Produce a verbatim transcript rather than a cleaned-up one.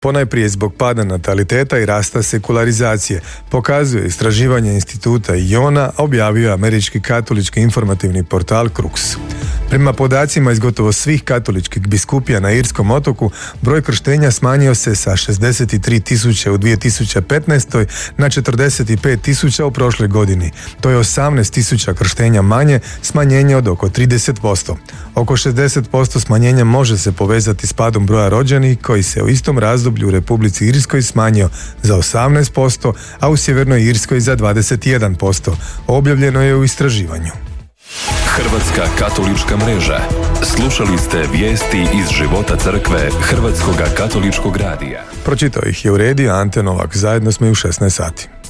ponajprije zbog pada nataliteta i rasta sekularizacije, pokazuje istraživanje instituta Iona, objavio je američki katolički informativni portal Crux. Prema podacima iz gotovo svih katoličkih biskupija na Irskom otoku, broj krštenja smanjio se sa šezdeset tri tisuće u dvije tisuće petnaestoj na četrdeset pet tisuća u prošloj godini. To je osamnaest tisuća krštenja manje, smanjenje od oko trideset posto. Oko šezdeset posto smanjenja može se povezati s padom broja rođenih koji se u istom razdoblju u Republici Irskoj smanjio za osamnaest posto, a u Sjevernoj Irskoj za dvadeset jedan posto. Objavljeno je u istraživanju. Hrvatska katolička mreža. Slušali ste vijesti iz života crkve Hrvatskoga katoličkog radija. Pročitao ih je uredio Ante Novak. Zajedno smo i u šesnaest sati.